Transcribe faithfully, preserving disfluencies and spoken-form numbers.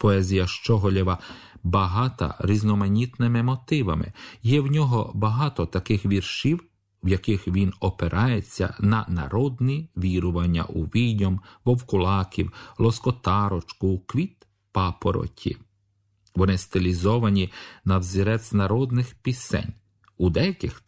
Поезія Щоголєва багата різноманітними мотивами. Є в нього багато таких віршів, в яких він опирається на народні вірування у відьом, вовкулаків, лоскотарочку, квіт папороті. Вони стилізовані на взірець народних пісень. У деяких